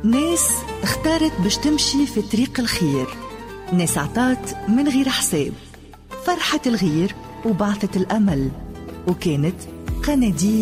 ناس اختارت باش تمشي في طريق الخير، ناس عطات من غير حساب، فرحة الغير وبعثت الأمل، وكانت قناديل